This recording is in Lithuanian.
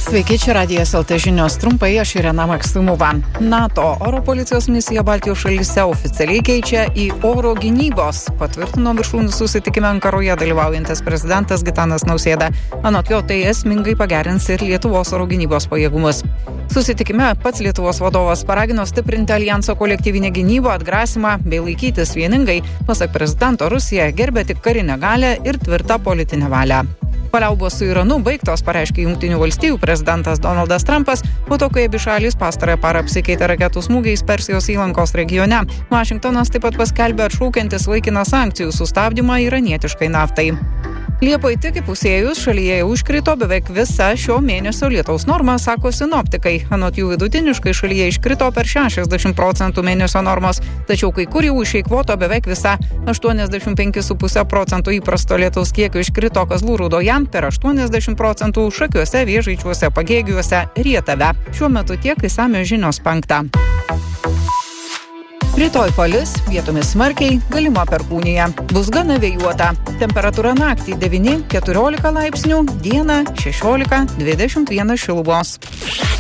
Sveiki, čia Radijas LT žinios trumpai, aš Irena Maksimova. NATO oro policijos misija Baltijos šalyse oficialiai keičia į oro gynybos, patvirtino viršūnių susitikime Ankaroje dalyvaujantis prezidentas Gitanas Nausėda. Anot jo, tai esmingai pagerins ir Lietuvos oro gynybos pajėgumus. Susitikime pats Lietuvos vadovas paragino stiprinti alijanso kolektyvinę gynybą, atgrasymą bei laikytis vieningai. Pasak prezidento, Rusija gerbia tik karinę galią ir tvirtą politinę valią. Paliaubos su Iranu baigtos, pareiškė Jungtinių valstijų prezidentas Donaldas Trumpas, po to, kai abi šalys pastarąją parą apsikeitė raketų smūgiais Persijos įlankos regione. Vašingtonas taip pat paskelbė atšaukiantis laikiną sankcijų sustabdymą iranietiškai naftai. Liepai tik įpusėjus šalyje jau iškrito beveik visa šio mėnesio lietaus norma, sako sinoptikai. Anot jų vidutiniškai šalyje iškrito per 60% mėnesio normos, tačiau kai kur jau išeikvoto beveik visa 85,5% įprasto lietaus kiekio iškrito Kazlų Rūdoje, per 80% Šakiuose, Vėžaičiuose, Pagėgiuose, Rietave. Šiuo metu tiek, išsamios žinios 5. Rytoj palis, vietomis smarkiai, galima perkūnija. Bus gana vėjuota. Temperatūra naktį 9-14 laipsnių, dieną 16-21 šilumos.